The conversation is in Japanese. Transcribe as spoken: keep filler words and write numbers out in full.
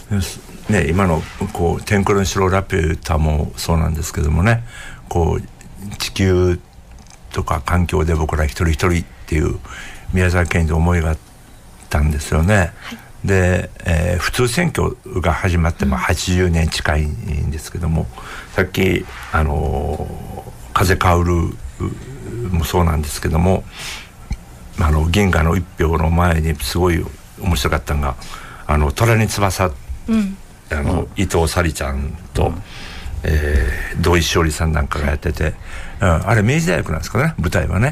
ね、今のこう天空の城ラピュタもそうなんですけどもね、こう地球とか環境で僕ら一人一人っていう宮沢賢治の思いがあったんですよね、はい、で、えー、普通選挙が始まってまあはちじゅうねん近いんですけども、さっきあのー、風薫るもそうなんですけども、あの銀河の一票の前にすごい面白かったのが、あの虎に翼、うん、あの、うん、伊藤沙莉ちゃんと、うん、えー、土井しおりさんなんかがやってて、うん、あれ明治大学なんですかね、舞台はね。